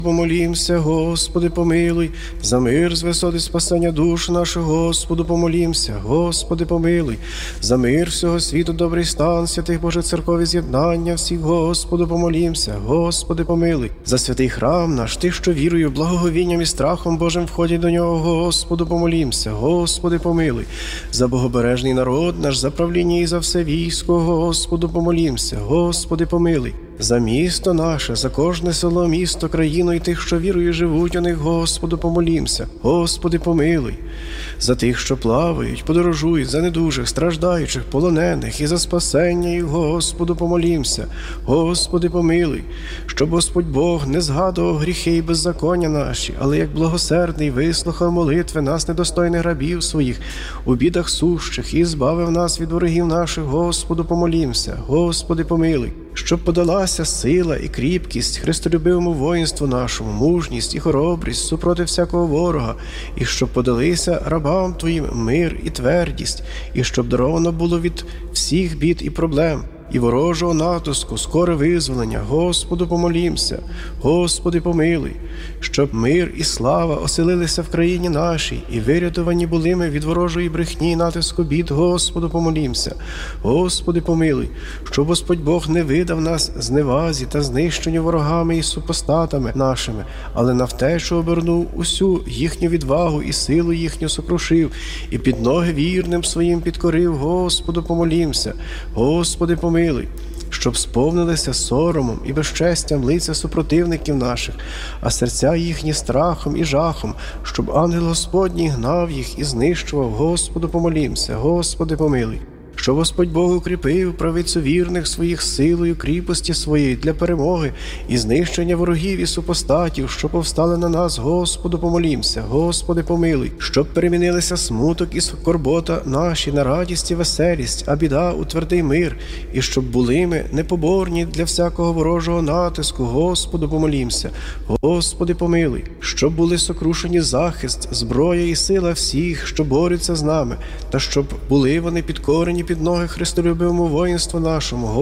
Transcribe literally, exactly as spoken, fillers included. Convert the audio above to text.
Помолімся, Господи, помилуй, за мир з висоти спасення душ наших, Господу, помолімся, Господи, помилуй, за мир всього світу, добрий стан святих Божих церков і з'єднання всіх, Господу, помолімся, Господи, помилуй, за святий храм наш, тих, що вірою, благоговінням і страхом Божим входять до нього, Господу, помолімся, Господи, помилуй, за богобережний народ наш, за правління і за все військо, Господу, помолімся, Господи, помилуй, за місто наше, за кожне село, місто, країну і тих, що вірою живуть у них, Господу, помолімся. Господи, помилуй. За тих, що плавають, подорожують, за недужих, страждаючих, полонених і за спасення їх, Господу, помолімся. Господи, помилуй, щоб Господь Бог не згадував гріхи і беззаконня наші, але як благосердний вислухав молитви нас, недостойних рабів своїх, у бідах сущих, і збавив нас від ворогів наших, Господу, помолімся. Господи, помилуй, щоб подалася сила і кріпкість христолюбивому воїнству нашому, мужність і хоробрість супроти всякого ворога, і щоб подалися рабам Твоїм мир і твердість, і щоб даровано було від всіх бід і проблем, і ворожого натиску, скоре визволення. Господу, помолімся. Господи, помилуй, щоб мир і слава оселилися в країні нашій, і вирятовані були ми від ворожої брехні і натиску бід. Господу, помолімся. Господи, помилуй, щоб Господь Бог не видав нас зневазі та знищенню ворогами і супостатами нашими, але на втечу обернув усю їхню відвагу і силу їхню сокрушив, і під ноги вірним своїм підкорив. Господу, помолімся. Господи, помилуй, щоб сповнилися соромом і безчестям лиця супротивників наших, а серця їхні страхом і жахом, щоб ангел Господній гнав їх і знищував. Господу, помолімся. Господи, помилуй, щоб Господь Бог укріпив правицю вірних своїх силою кріпості своєї для перемоги і знищення ворогів і супостатів, що повстали на нас. Господу, помолімся. Господи, помилуй, щоб перемінилися смуток і скорбота наші на радість і веселість, а біда у твердий мир, і щоб були ми непоборні для всякого ворожого натиску. Господу, помолімся. Господи, помилуй, щоб були сокрушені захист, зброя і сила всіх, що борються з нами, та щоб були вони підкорені під ноги христолюбивому воїнству нашому.